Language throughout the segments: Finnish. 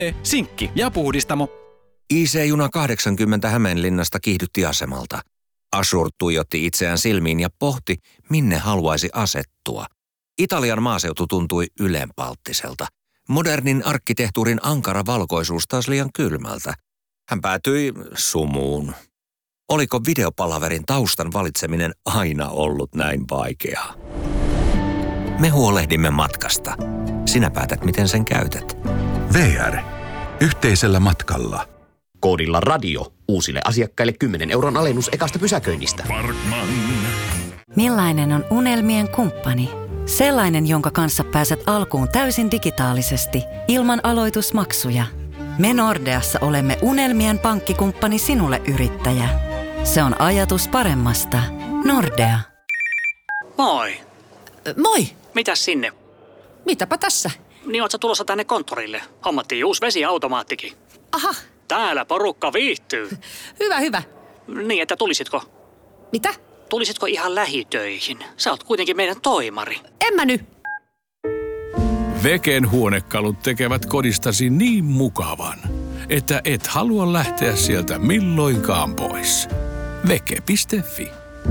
Sinkki ja puhdistamo. IC-juna 80 Hämeenlinnasta kiihdytti asemalta. Ashur tuijotti itseään silmiin ja pohti, minne haluaisi asettua. Italian maaseutu tuntui ylenpalttiselta. Modernin arkkitehtuurin ankara valkoisuus taas liian kylmältä. Hän päätyi sumuun. Oliko videopalaverin taustan valitseminen aina ollut näin vaikeaa? Me huolehdimme matkasta. Sinä päätät, miten sen käytät. VR. Yhteisellä matkalla. Koodilla radio. Uusille asiakkaille 10 € alennus ekasta pysäköinnistä. Parkman. Millainen on unelmien kumppani? Sellainen, jonka kanssa pääset alkuun täysin digitaalisesti, ilman aloitusmaksuja. Me Nordeassa olemme unelmien pankkikumppani sinulle, yrittäjä. Se on ajatus paremmasta. Nordea. Moi. Moi. Mitäs sinne? Mitäpä tässä? Niin oot sä tulossa tänne konttorille? Hommattiin uusi vesiautomaattikin. Aha. Täällä porukka viihtyy. Hyvä. Niin, että tulisitko? Mitä? Tulisitko ihan lähitöihin? Sä oot kuitenkin meidän toimari. En mä nyt. Veken huonekalut tekevät kodistasi niin mukavan, että et halua lähteä sieltä milloinkaan pois. Veke.fi.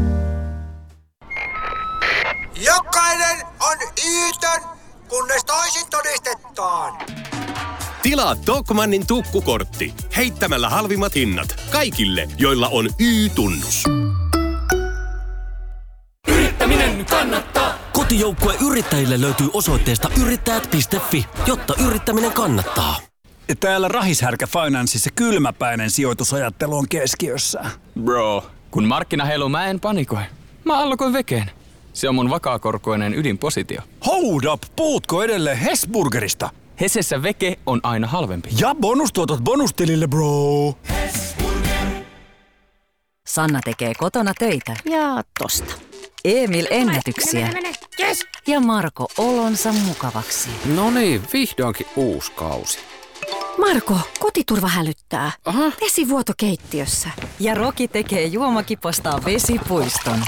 Jokainen on Yytön, kunnes toisin todistetaan. Tilaa Tokmannin tukkukortti heittämällä halvimmat hinnat kaikille, joilla on Y-tunnus. Yrittäminen kannattaa! Kotijoukkue yrittäjille löytyy osoitteesta yrittäjät.fi, jotta yrittäminen kannattaa. Täällä Rahishärkä Financeissa kylmäpäinen sijoitusajattelu on keskiössä. Bro, kun markkina heiluu, mä en panikoi. Mä allokoin Vekeen. Se on mun vakaakorkoinen ydinpositio. Hold up! Puhutko edelleen Hesburgerista? Hesessä Veke on aina halvempi. Ja bonustuotot bonustilille, bro! Sanna tekee kotona töitä. Ja tosta. Emil ennätyksiä. Mene. Yes. Ja Marko olonsa mukavaksi. No niin, vihdoinkin uusi kausi. Marko, kotiturva hälyttää. Aha. Vesivuoto keittiössä. Ja Roki tekee juomakipostaan vesipuiston.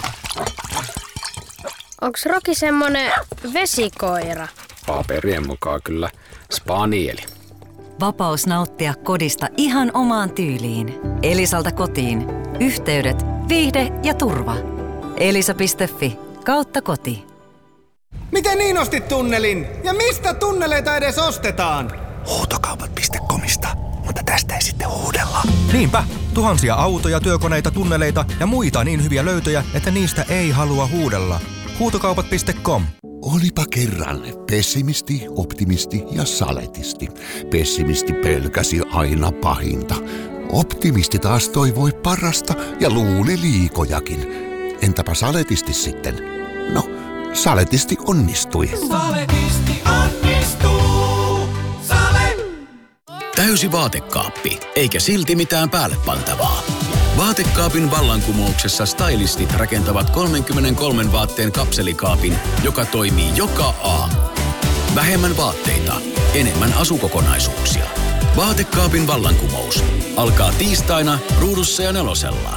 Onks Roki semmonen vesikoira? Paperien mukaan kyllä spanieli. Vapaus nauttia kodista ihan omaan tyyliin. Elisalta kotiin. Yhteydet, viihde ja turva. Elisa.fi/koti. Miten niin ostit tunnelin? Ja mistä tunneleita edes ostetaan? Huutokaupat.comista, mutta tästä ei sitten huudella. Niinpä, tuhansia autoja, työkoneita, tunneleita ja muita niin hyviä löytöjä, että niistä ei halua huudella. Huutokaupat.com. Olipa kerran pessimisti, optimisti ja saletisti. Pessimisti pelkäsi aina pahinta. Optimisti taas toivoi parasta ja luuli liikojakin. Entäpä saletisti sitten? No, saletisti onnistui. Saletisti onnistuu. Sale! Täysi vaatekaappi, eikä silti mitään päälle pantavaa. Vaatekaapin vallankumouksessa stylistit rakentavat 33 vaatteen kapselikaapin, joka toimii joka aamu. Vähemmän vaatteita, enemmän asukokonaisuuksia. Vaatekaapin vallankumous alkaa tiistaina Ruudussa ja Nelosella.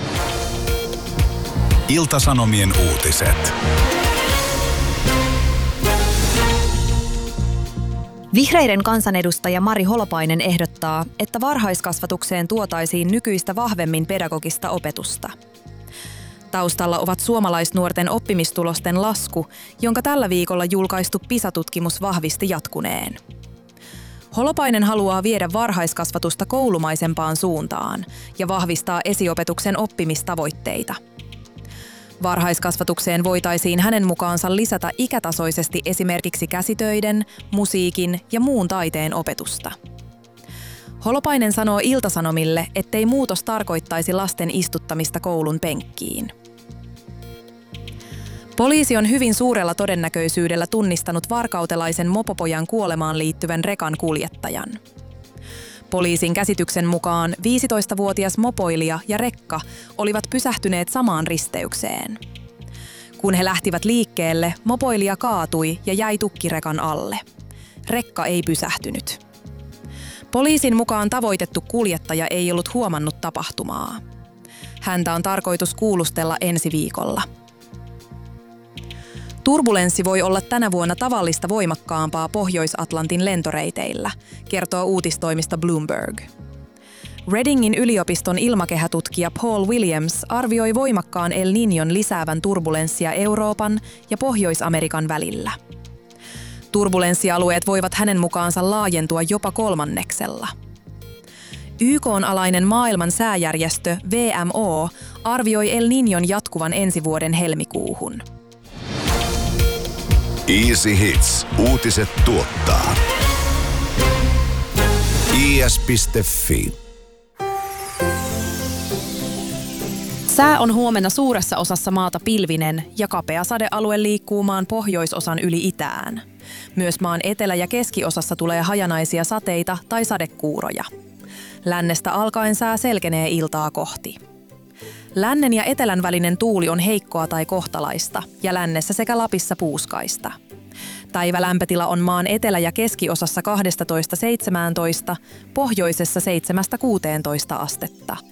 Ilta-Sanomien uutiset. Vihreiden kansanedustaja Mari Holopainen ehdottaa, että varhaiskasvatukseen tuotaisiin nykyistä vahvemmin pedagogista opetusta. Taustalla ovat suomalaisnuorten oppimistulosten lasku, jonka tällä viikolla julkaistu PISA-tutkimus vahvisti jatkuneen. Holopainen haluaa viedä varhaiskasvatusta koulumaisempaan suuntaan ja vahvistaa esiopetuksen oppimistavoitteita. Varhaiskasvatukseen voitaisiin hänen mukaansa lisätä ikätasoisesti esimerkiksi käsitöiden, musiikin ja muun taiteen opetusta. Holopainen sanoo Ilta-Sanomille, ettei muutos tarkoittaisi lasten istuttamista koulun penkkiin. Poliisi on hyvin suurella todennäköisyydellä tunnistanut varkautelaisen mopopojan kuolemaan liittyvän rekan kuljettajan. Poliisin käsityksen mukaan 15-vuotias mopoilija ja rekka olivat pysähtyneet samaan risteykseen. Kun he lähtivät liikkeelle, mopoilija kaatui ja jäi tukkirekan alle. Rekka ei pysähtynyt. Poliisin mukaan tavoitettu kuljettaja ei ollut huomannut tapahtumaa. Häntä on tarkoitus kuulustella ensi viikolla. Turbulenssi voi olla tänä vuonna tavallista voimakkaampaa Pohjois-Atlantin lentoreiteillä, kertoo uutistoimista Bloomberg. Readingin yliopiston ilmakehätutkija Paul Williams arvioi voimakkaan El Niñon lisäävän turbulenssia Euroopan ja Pohjois-Amerikan välillä. Turbulenssialueet voivat hänen mukaansa laajentua jopa 3. YK:n alainen maailman sääjärjestö WMO arvioi El Niñon jatkuvan ensi vuoden helmikuuhun. Easy Hits. Uutiset tuottaa. is.fi. Sää on huomenna suuressa osassa maata pilvinen ja kapea sadealue liikkuu maan pohjoisosan yli itään. Myös maan etelä- ja keskiosassa tulee hajanaisia sateita tai sadekuuroja. Lännestä alkaen sää selkenee iltaa kohti. Lännen ja etelän välinen tuuli on heikkoa tai kohtalaista ja lännessä sekä Lapissa puuskaista. Päivälämpötila on maan etelä- ja keskiosassa 12–17, pohjoisessa 7–16 astetta.